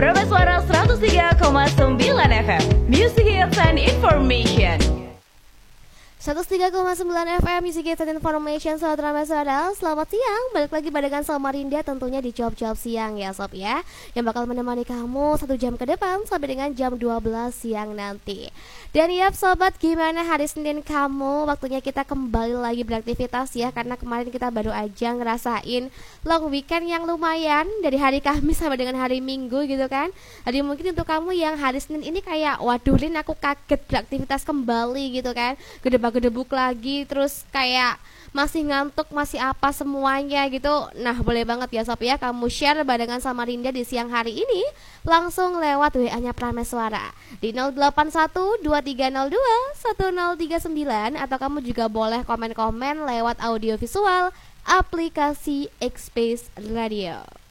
Prameswara 103,9 FM, Music Hits and Information. 103,9 FM Music Hits and Information. Sobat Prameswara, selamat siang. Balik lagi barengan Samarinda tentunya di Job-Job Siang ya Sob ya, yang bakal menemani kamu 1 jam ke depan sampai dengan jam 12 siang nanti. Dan ya Sobat, gimana hari Senin kamu? Waktunya kita kembali lagi beraktivitas ya, karena kemarin kita baru aja ngerasain long weekend yang lumayan, dari hari Kamis sampai dengan hari Minggu gitu kan. Jadi mungkin untuk kamu yang hari Senin ini kayak, waduh Lin, aku kaget beraktivitas kembali gitu kan, gedebak-gedebuk lagi, terus kayak masih ngantuk, masih apa semuanya gitu. Nah boleh banget ya Sob ya, kamu share barengan Samarinda di siang hari ini langsung lewat WA-nya Prameswara di 081230210039, atau kamu juga boleh komen-komen lewat audio visual aplikasi X-Space Radio.